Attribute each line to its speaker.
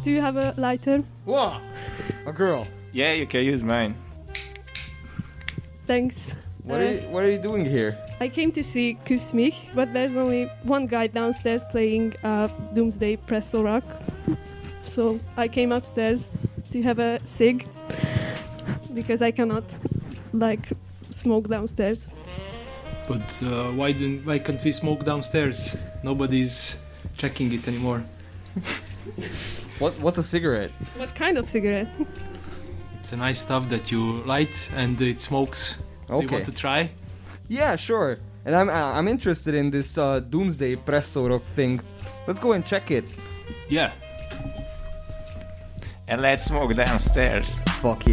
Speaker 1: Do you have a lighter?
Speaker 2: Whoa! A girl.
Speaker 3: Yeah, you can use mine.
Speaker 1: Thanks.
Speaker 2: What are you doing here?
Speaker 1: I came to see Kyss mich, but there's only one guy downstairs playing Doomsday Presto Rock. So I came upstairs to have a cig because I cannot smoke downstairs.
Speaker 4: But why can't we smoke downstairs? Nobody's checking it anymore.
Speaker 2: What's a cigarette?
Speaker 1: What kind of cigarette?
Speaker 4: It's a nice stuff that you light and it smokes. Do you want to try?
Speaker 2: Yeah, sure. And I'm interested in this Doomsday Presto Rock thing. Let's go and check it.
Speaker 4: Yeah.
Speaker 3: And let's smoke downstairs.
Speaker 2: Fuck yeah.